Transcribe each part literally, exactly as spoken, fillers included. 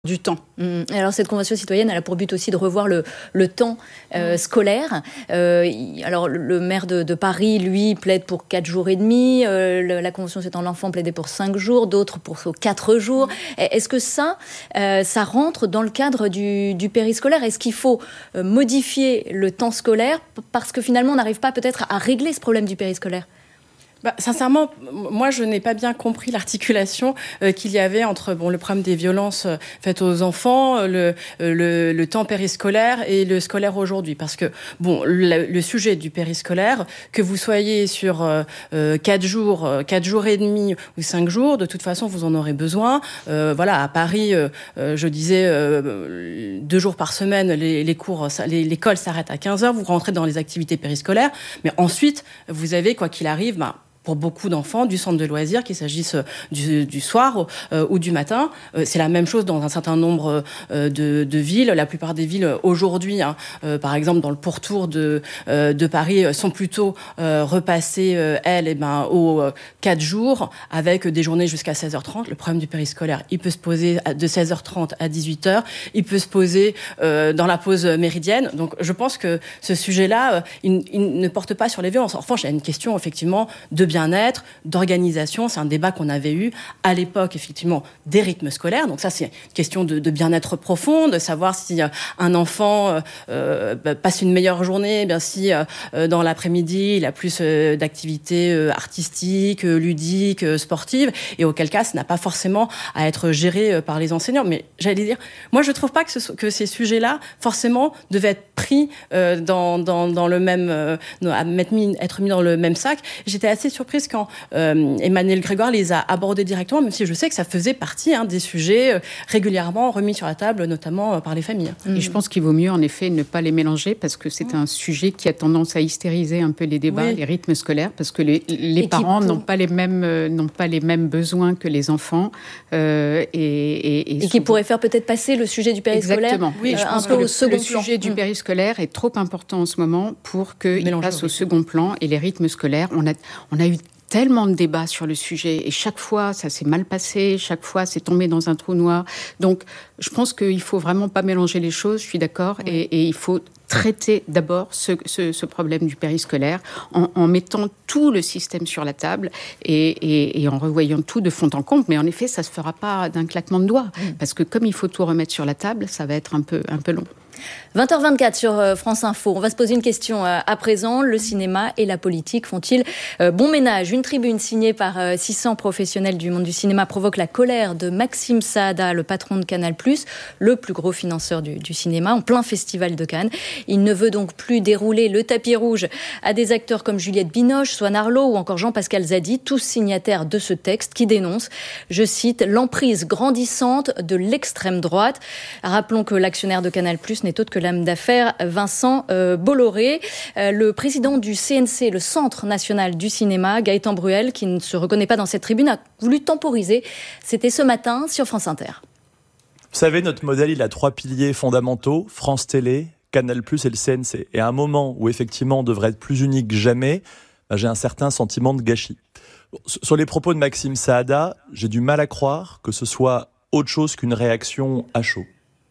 du temps. Mmh. Alors cette convention citoyenne, elle a pour but aussi de revoir le, le temps euh, scolaire. Euh, alors le maire de, de Paris, lui, plaide pour quatre jours et demi. Euh, le, la convention C'est l'enfant plaidait pour cinq jours, d'autres pour quatre jours. Mmh. Est-ce que ça, euh, ça rentre dans le cadre du, du périscolaire ? Est-ce qu'il faut euh, modifier le temps scolaire parce que finalement on n'arrive pas peut-être à régler ce problème du périscolaire ? Bah, sincèrement, moi, je n'ai pas bien compris l'articulation euh, qu'il y avait entre bon, le problème des violences euh, faites aux enfants, le, le, le temps périscolaire et le scolaire aujourd'hui. Parce que, bon, le, le sujet du périscolaire, que vous soyez sur euh, euh, quatre jours, euh, quatre jours et demi ou cinq jours, de toute façon, vous en aurez besoin. Euh, voilà, à Paris, euh, euh, je disais, euh, deux jours par semaine, les, les cours, ça, les, l'école s'arrête à quinze heures, vous rentrez dans les activités périscolaires. Mais ensuite, vous avez, quoi qu'il arrive, bah, pour beaucoup d'enfants, du centre de loisirs, qu'il s'agisse du, du soir euh, ou du matin. Euh, c'est la même chose dans un certain nombre euh, de, de villes. La plupart des villes aujourd'hui, hein, euh, par exemple dans le pourtour de, euh, de Paris, sont plutôt euh, repassées, euh, elles, eh ben, aux euh, quatre jours, avec des journées jusqu'à seize heures trente. Le problème du périscolaire, il peut se poser de seize heures trente à dix-huit heures. Il peut se poser euh, dans la pause méridienne. Donc je pense que ce sujet-là, euh, il, il ne porte pas sur les violences. En revanche, il y a une question, effectivement, de bien-être, d'organisation. C'est un débat qu'on avait eu à l'époque, effectivement, des rythmes scolaires. Donc ça, c'est une question de, de bien-être profond, de savoir si euh, un enfant euh, bah, passe une meilleure journée, eh bien si euh, dans l'après-midi, il a plus euh, d'activités euh, artistiques, euh, ludiques, euh, sportives, et auquel cas, ça n'a pas forcément à être géré euh, par les enseignants. Mais j'allais dire, moi, je trouve pas que, ce, que ces sujets-là, forcément, devaient être pris euh, dans, dans, dans le même, euh, à mettre mis, être mis dans le même sac. J'étais assez surprise quand euh, Emmanuel Grégoire les a abordés directement, même si je sais que ça faisait partie hein, des sujets euh, régulièrement remis sur la table, notamment euh, par les familles. Et mmh. je pense qu'il vaut mieux, en effet, ne pas les mélanger, parce que c'est mmh. un sujet qui a tendance à hystériser un peu les débats, oui. les rythmes scolaires, parce que les, les parents pour... n'ont pas les mêmes, euh, n'ont pas les mêmes besoins que les enfants. Euh, et, et, et, et souvent... qui pourrait faire peut-être passer le sujet du périscolaire. Exactement. Oui, euh, je pense un peu que au second le plan. Le sujet du périscolaire est trop important en ce moment pour qu'il passe au second plan. Et les rythmes scolaires, on a, on a eu tellement de débats sur le sujet et chaque fois ça s'est mal passé, chaque fois c'est tombé dans un trou noir. Donc je pense qu'il faut vraiment pas mélanger les choses, je suis d'accord, oui. et, et il faut traiter d'abord ce, ce, ce problème du périscolaire en, en mettant tout le système sur la table et, et, et en revoyant tout de fond en comble. Mais en effet, ça se fera pas d'un claquement de doigts, mmh. parce que comme il faut tout remettre sur la table, ça va être un peu, un peu long. vingt heures vingt-quatre sur France Info. On va se poser une question à présent. Le cinéma et la politique font-ils bon ménage ? Une tribune signée par six cents professionnels du monde du cinéma provoque la colère de Maxime Saada, le patron de Canal+, le plus gros financeur du, du cinéma, en plein festival de Cannes. Il ne veut donc plus dérouler le tapis rouge à des acteurs comme Juliette Binoche, Swan Arlo ou encore Jean-Pascal Zadi, tous signataires de ce texte qui dénonce, je cite, l'emprise grandissante de l'extrême droite. Rappelons que l'actionnaire de Canal+ n'est autre que l'homme d'affaires Vincent euh, Bolloré. Euh, le président du C N C, le Centre national du cinéma, Gaëtan Bruel, qui ne se reconnaît pas dans cette tribune, a voulu temporiser. C'était ce matin sur France Inter. Vous savez, notre modèle, il a trois piliers fondamentaux, France Télé, Canal+, et le C N C. Et à un moment où, effectivement, on devrait être plus unique que jamais, bah, j'ai un certain sentiment de gâchis. Sur les propos de Maxime Saada, j'ai du mal à croire que ce soit autre chose qu'une réaction à chaud.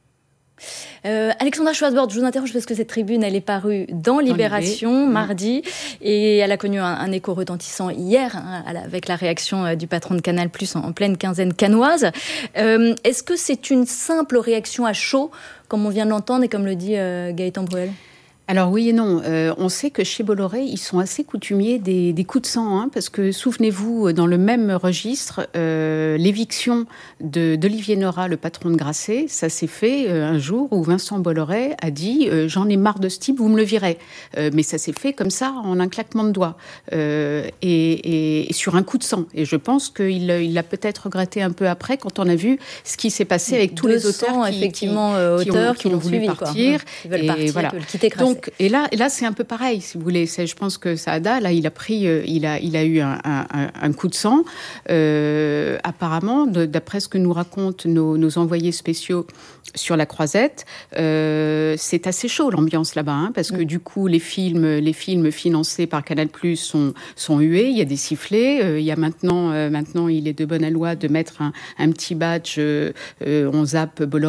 Euh, Alexandra Schwarzbord, je vous interroge parce que cette tribune, elle est parue dans Libération dans mardi et elle a connu un, un écho retentissant hier hein, avec la réaction euh, du patron de Canal+ en, en pleine quinzaine cannoise. Euh, est-ce que c'est une simple réaction à chaud, comme on vient de l'entendre et comme le dit euh, Gaëtan Bruel ? Alors oui et non. Euh, on sait que chez Bolloré, ils sont assez coutumiers des, des coups de sang, hein, parce que souvenez-vous, dans le même registre, euh, l'éviction de, d'Olivier Nora, le patron de Grasset, ça s'est fait euh, un jour où Vincent Bolloré a dit euh, « j'en ai marre de ce type, vous me le virez euh, ». Mais ça s'est fait comme ça, en un claquement de doigts, euh, et, et, et sur un coup de sang. Et je pense qu'il il l'a peut-être regretté un peu après, quand on a vu ce qui s'est passé avec tous les auteurs qui, effectivement, qui, euh, qui, auteurs ont, qui, qui ont voulu suivi, partir. Ils veulent et partir, voilà. ils veulent quitter Grasset. Donc, donc, et là, et là, c'est un peu pareil, si vous voulez. C'est, je pense que Saada, là, il a pris, euh, il a, il a eu un, un, un coup de sang. Euh, apparemment, de, d'après ce que nous racontent nos, nos envoyés spéciaux sur la Croisette, euh, c'est assez chaud l'ambiance là-bas, hein, parce que mmh. du coup, les films, les films financés par Canal+ sont sont hués. Il y a des sifflets. Euh, il y a maintenant, euh, maintenant, il est de bonne loi de mettre un, un petit badge. Euh, on zappe Bolloré